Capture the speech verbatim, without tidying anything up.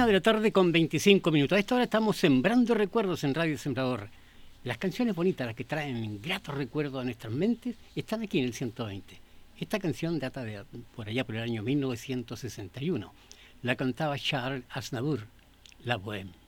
Una de la tarde con veinticinco minutos. A esta hora estamos sembrando recuerdos en Radio Sembrador. Las canciones bonitas, las que traen gratos recuerdos a nuestras mentes, están aquí en el ciento veinte. Esta canción data de por allá por el año mil novecientos sesenta y uno. La cantaba Charles Aznavour, La Bohème.